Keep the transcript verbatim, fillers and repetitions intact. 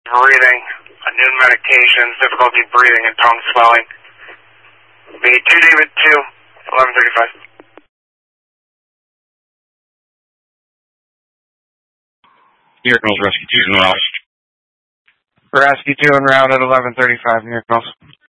breathing, a new medication, difficulty breathing and tongue swelling. Be two David two, eleven thirty-five. New York Mills Rescue two en route. Rescue two en route at eleven thirty-five, New York Mills.